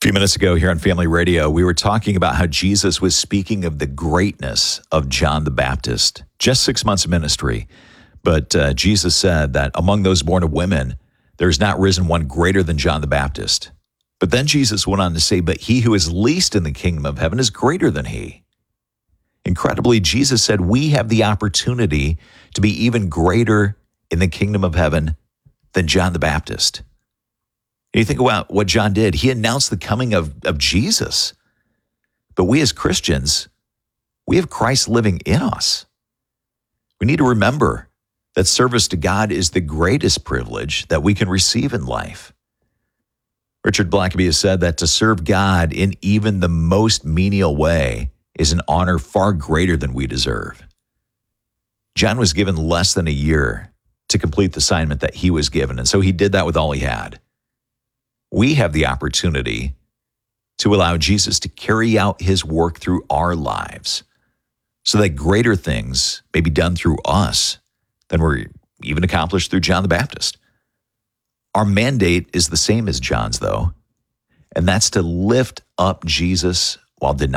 few minutes ago here on Family Radio, we were talking about how Jesus was speaking of the greatness of John the Baptist. Just 6 months of ministry. But Jesus said that among those born of women, there is not risen one greater than John the Baptist. But then Jesus went on to say, but he who is least in the kingdom of heaven is greater than he. Incredibly, Jesus said we have the opportunity to be even greater in the kingdom of heaven than John the Baptist. You think about what John did. He announced the coming of Jesus. But we as Christians, we have Christ living in us. We need to remember that service to God is the greatest privilege that we can receive in life. Richard Blackaby has said that to serve God in even the most menial way is an honor far greater than we deserve. John was given less than a year to complete the assignment that he was given, and so he did that with all he had. We have the opportunity to allow Jesus to carry out his work through our lives so that greater things may be done through us than were even accomplished through John the Baptist. Our mandate is the same as John's, though, and that's to lift up Jesus while denying